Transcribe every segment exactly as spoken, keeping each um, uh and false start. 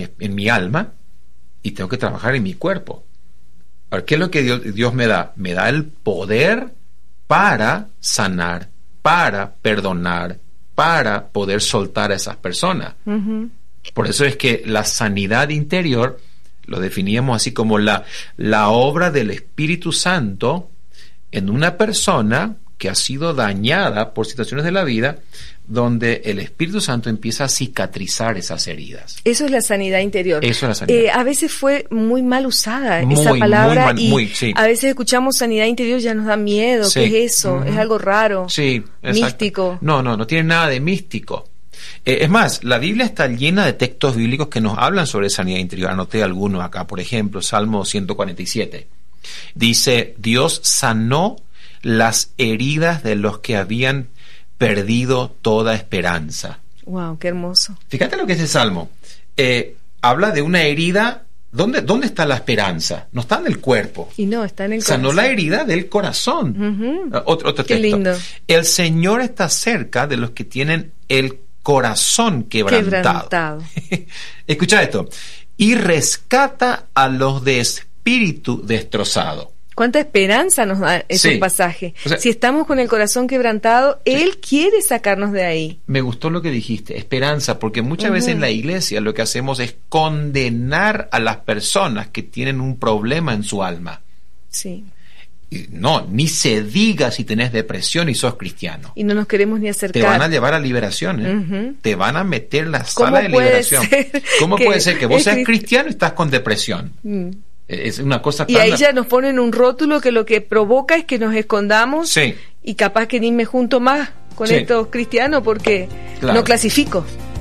mi, en mi alma y tengo que trabajar en mi cuerpo. Ahora, ¿qué es lo que Dios, Dios me da? Me da el poder para sanar, para perdonar, para poder soltar a esas personas. Uh-huh. Por eso es que la sanidad interior lo definíamos así como la, la obra del Espíritu Santo en una persona que ha sido dañada por situaciones de la vida, donde el Espíritu Santo empieza a cicatrizar esas heridas. Eso es la sanidad interior. Eso es la sanidad. Eh, a veces fue muy mal usada muy, esa palabra muy mal, y muy, sí. a veces escuchamos sanidad interior, ya nos da miedo. Sí. ¿Qué es eso? Uh-huh. Es algo raro. Sí, exacto. Místico. No, no, no tiene nada de místico. Eh, es más, la Biblia está llena de textos bíblicos que nos hablan sobre sanidad interior. Anoté algunos acá, por ejemplo, Salmo ciento cuarenta y siete. Dice, Dios sanó las heridas de los que habían perdido toda esperanza. Wow, qué hermoso. Fíjate lo que es el Salmo. Eh, habla de una herida. ¿Dónde, ¿Dónde está la esperanza? No está en el cuerpo. Y no, está en el corazón. Sanó la herida del corazón. Uh-huh. Uh, otro, otro qué texto. lindo. El Señor está cerca de los que tienen el corazón quebrantado. Quebrantado. Escucha esto. Y rescata a los de espíritu destrozado. ¿Cuánta esperanza nos da ese sí. pasaje? O sea, si estamos con el corazón quebrantado, sí. Él quiere sacarnos de ahí. Me gustó lo que dijiste, esperanza, porque muchas uh-huh. veces en la iglesia lo que hacemos es condenar a las personas que tienen un problema en su alma. Sí. No, ni se diga si tenés depresión y sos cristiano. Y no nos queremos ni acercar. Te van a llevar a liberación, ¿eh? Uh-huh. Te van a meter en la sala de liberación. ¿Cómo puede ser que vos seas cristiano y estás con depresión? Mm. Es una cosa tan... Y ahí ya nos ponen un rótulo que lo que provoca es que nos escondamos sí. y capaz que ni me junto más con sí. estos cristianos porque claro. no clasifico.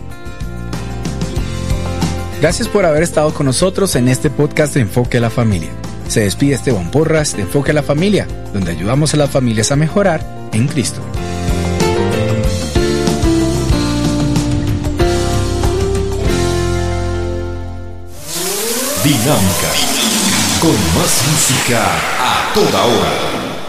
Gracias por haber estado con nosotros en este podcast de Enfoque a la Familia. Se despide Esteban Porras de Enfoque a la Familia, donde ayudamos a las familias a mejorar en Cristo. Dinámica, con más música a toda hora.